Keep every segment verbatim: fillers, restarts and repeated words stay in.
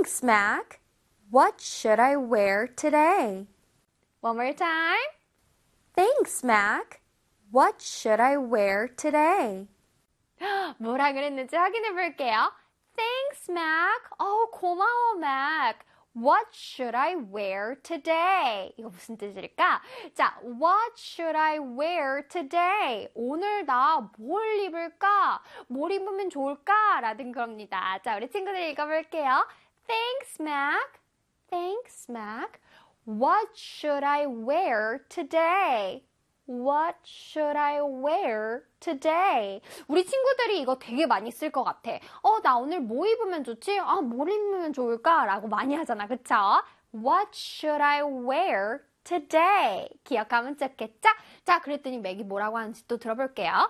Thanks, Mac. What should I wear today? One more time. Thanks, Mac. What should I wear today? 뭐라 그랬는지 확인해 볼게요. Thanks, Mac. 어, 고마워, Mac. What should I wear today? 이거 무슨 뜻일까? 자, what should I wear today? 오늘 나 뭘 입을까? 뭘 입으면 좋을까? 라는 겁니다. 자, 우리 친구들 읽어볼게요. Thanks, Mac. Thanks, Mac. What should I wear today? What should I wear today? 우리 친구들이 이거 되게 많이 쓸 것 같아. 어, 나 오늘 뭐 입으면 좋지? 아, 뭘 입으면 좋을까? 라고 많이 하잖아. 그쵸? What should I wear today? 기억하면 좋겠죠? 자, 그랬더니 맥이 뭐라고 하는지 또 들어볼게요.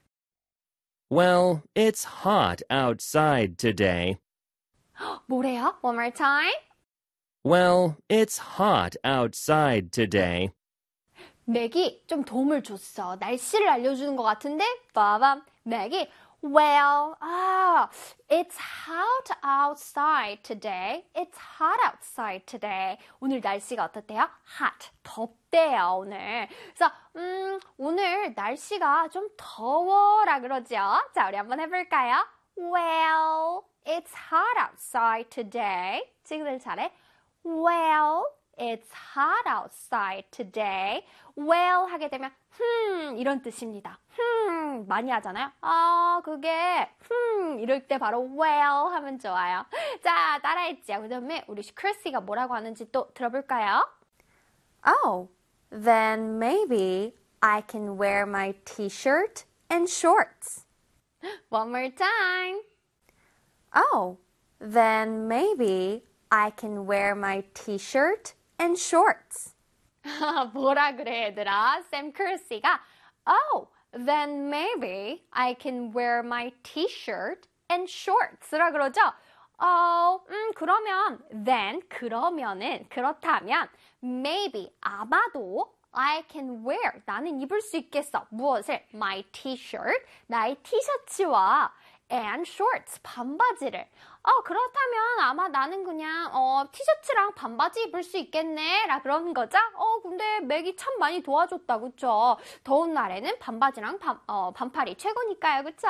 Well, it's hot outside today. 뭐래요? One more time. Well, it's hot outside today. 맥이 좀 도움을 줬어. 날씨를 알려주는 것 같은데, 빠밤. 맥이, well, ah, it's hot outside today. It's hot outside today. 오늘 날씨가 어떻대요? hot, 덥대요, 오늘. 그래서, 음, 오늘 날씨가 좀 더워라 그러죠. 자, 우리 한번 해볼까요? Well, it's hot outside today. 친구들 잘해. Well, it's hot outside today. Well 하게 되면 흠 이런 뜻입니다. 흠 많이 하잖아요. 아 그게 흠 이럴 때 바로 well 하면 좋아요. 자 따라했죠. 그 다음에 우리 크리스가 뭐라고 하는지 또 들어볼까요? Oh, then maybe I can wear my t-shirt and shorts. One more time. Oh, then maybe I can wear my t-shirt and shorts. 뭐라 그래 얘들아? 샘 크리스가 Oh, then maybe I can wear my t-shirt and shorts라 그러죠? 어, 음, 그러면 then 그러면은 그렇다면 maybe 아마도 I can wear 나는 입을 수 있겠어. 무엇을? My t-shirt 나의 티셔츠와 and shorts 반바지를 어 그렇다면 아마 나는 그냥 어 티셔츠랑 반바지 입을 수 있겠네 라 그러는 거죠. 어 근데 맥이 참 많이 도와줬다 그쵸? 더운 날에는 반바지랑 반, 어, 반팔이 최고니까요 그쵸?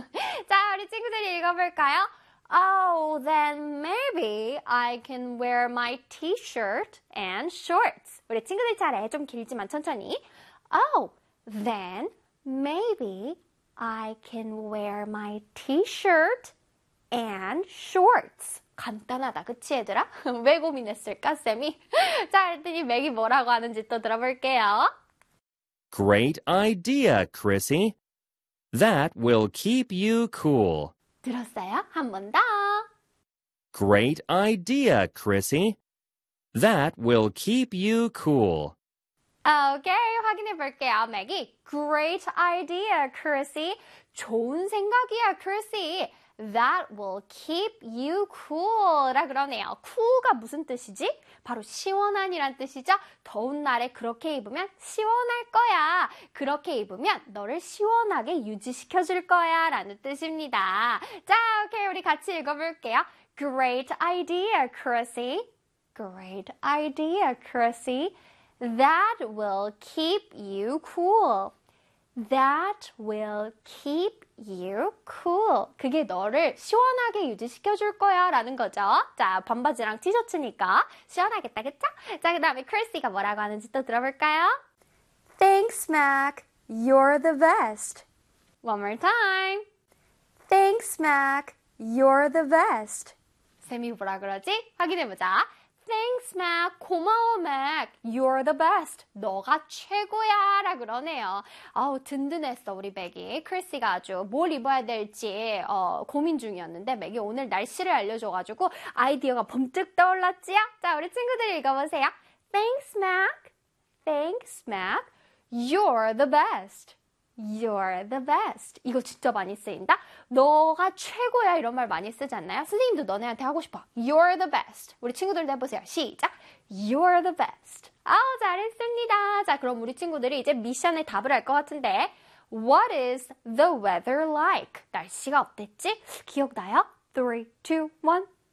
자 우리 친구들이 읽어볼까요? Oh, then maybe I can wear my t-shirt and shorts. 우리 친구들 차례 좀 길지만 천천히. Oh, then maybe I can wear my t-shirt and shorts. 간단하다, 그치 얘들아? 왜 고민했을까, 쌤이? 자, 그랬더니 맥이 뭐라고 하는지 또 들어볼게요. Great idea, Chrissy. That will keep you cool. 들었어요? 한 번 더. Great idea, Chrissy. That will keep you cool. 오케이, 확인해 볼게요. 맥이 Great idea, Chrissy. 좋은 생각이야, Chrissy. That will keep you cool 라 그러네요. cool가 무슨 뜻이지? 바로 시원한이란 뜻이죠. 더운 날에 그렇게 입으면 시원할 거야. 그렇게 입으면 너를 시원하게 유지시켜줄 거야 라는 뜻입니다. 자, 오케이, 우리 같이 읽어볼게요. Great idea, Chrissy. Great idea, Chrissy. That will keep you cool. That will keep you cool. 그게 너를 시원하게 유지시켜줄 거야 라는 거죠. 자, 반바지랑 티셔츠니까 시원하겠다, 그쵸? 자, 그 다음에 크리스가 뭐라고 하는지 또 들어볼까요? Thanks, Mac. You're the best. One more time. Thanks, Mac. You're the best. 쌤이 뭐라 그러지? 확인해보자. Thanks, Mac. 고마워, Mac. You're the best. 너가 최고야. 라 그러네요. 아우, 든든했어, 우리 맥이. 크리스가 아주 뭘 입어야 될지 어, 고민 중이었는데 맥이 오늘 날씨를 알려줘가지고 아이디어가 번뜩 떠올랐지요? 자, 우리 친구들 읽어보세요. Thanks, Mac. Thanks, Mac. You're the best. You're the best. 이거 진짜 많이 쓰인다? 너가 최고야 이런 말 많이 쓰지 않나요? 선생님도 너네한테 하고 싶어. You're the best. 우리 친구들도 해보세요. 시작. You're the best. 아우 잘했습니다. 자 그럼 우리 친구들이 이제 미션의 답을 할 것 같은데 What is the weather like? 날씨가 어땠지? 기억나요? three, two, one